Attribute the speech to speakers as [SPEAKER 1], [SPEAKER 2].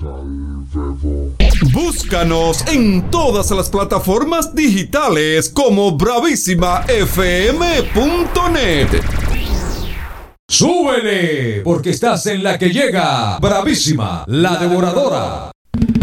[SPEAKER 1] Búscanos en todas las plataformas digitales como bravísimafm.net.
[SPEAKER 2] ¡Súbele! Porque estás en la que llega. Bravísima, la devoradora.